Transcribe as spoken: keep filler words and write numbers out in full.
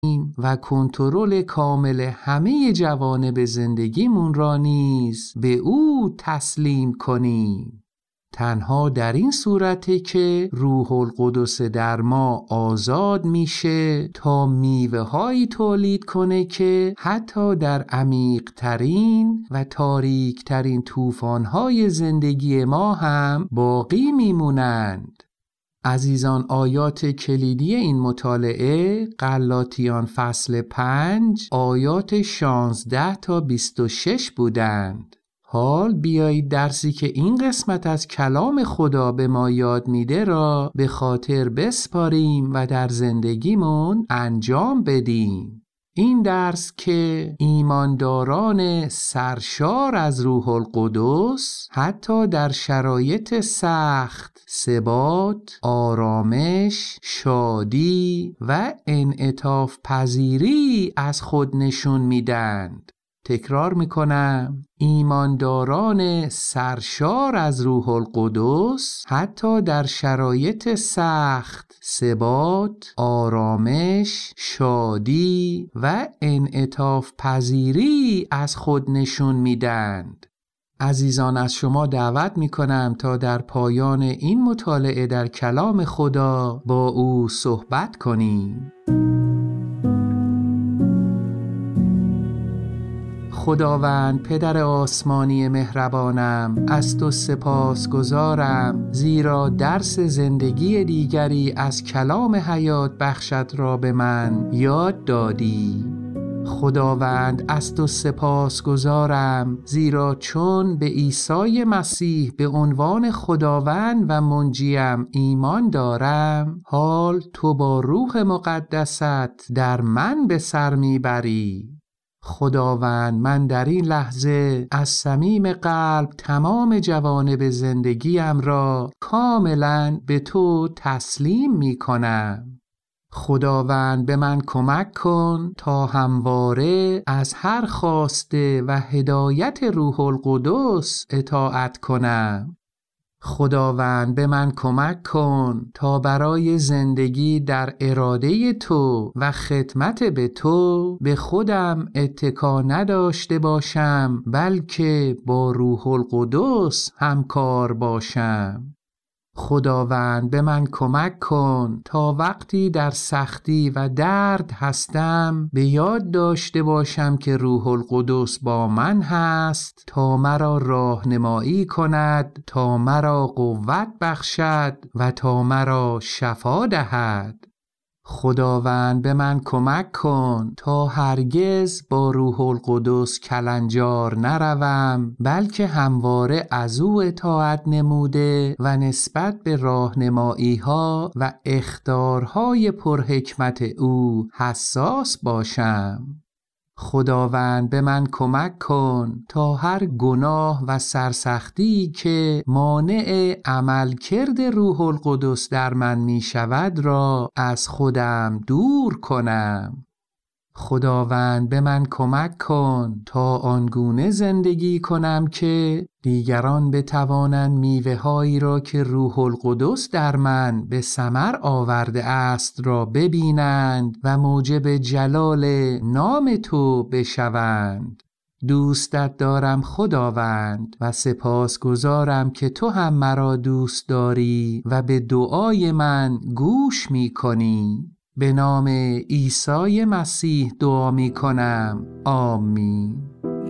و کنترل کامل همه جوانب زندگیمون را نیز به او تسلیم کنیم. تنها در این صورته که روح القدس در ما آزاد میشه تا میوه هایی تولید کنه که حتی در عمیق ترین و تاریک ترین طوفان های زندگی ما هم باقی میمونند. عزیزان، آیات کلیدی این مطالعه غلاطیان فصل پنج آیات شانزده تا بیست و شش بودند. حال بیایید درسی که این قسمت از کلام خدا به ما یاد میده را به خاطر بسپاریم و در زندگیمون انجام بدیم. این درس که ایمانداران سرشار از روح القدس حتی در شرایط سخت ثبات، آرامش، شادی و انعطاف پذیری از خود نشون میدند. تکرار میکنم، ایمانداران سرشار از روح القدس حتی در شرایط سخت ثبات، آرامش، شادی و انعطاف پذیری از خود نشون میدند. عزیزان، از شما دعوت میکنم تا در پایان این مطالعه در کلام خدا با او صحبت کنیم. خداوند پدر آسمانی مهربانم، از تو سپاس گزارم زیرا درس زندگی دیگری از کلام حیات بخشت را به من یاد دادی. خداوند از تو سپاس گزارم زیرا چون به عیسی مسیح به عنوان خداوند و منجیم ایمان دارم، حال تو با روح مقدست در من به سر میبری. خداوند، من در این لحظه از صمیم قلب تمام جوانب زندگیم را کاملا به تو تسلیم می کنم. خداوند، به من کمک کن تا همواره از هر خواسته و هدایت روح القدس اطاعت کنم. خداوند، به من کمک کن تا برای زندگی در اراده تو و خدمت به تو به خودم اتکا نداشته باشم، بلکه با روح القدس همکار باشم. خداوند، به من کمک کن تا وقتی در سختی و درد هستم به یاد داشته باشم که روح القدس با من هست تا مرا راهنمایی کند، تا مرا قوت بخشد و تا مرا شفا دهد. خداوند، به من کمک کن تا هرگز با روح القدس کلنجار نروم، بلکه همواره از او اطاعت نموده و نسبت به راهنمایی ها و اخطارهای پرحکمت او حساس باشم. خداوند، به من کمک کن تا هر گناه و سرسختی که مانع عملکرد روح القدس در من می شود را از خودم دور کنم. خداوند، به من کمک کن تا آنگونه زندگی کنم که دیگران بتوانند میوه هایی را که روح القدس در من به ثمر آورده است را ببینند و موجب جلال نام تو بشوند. دوستت دارم خداوند و سپاسگزارم که تو هم مرا دوست داری و به دعای من گوش می کنی. به نام عیسی مسیح دعا می کنم. آمین.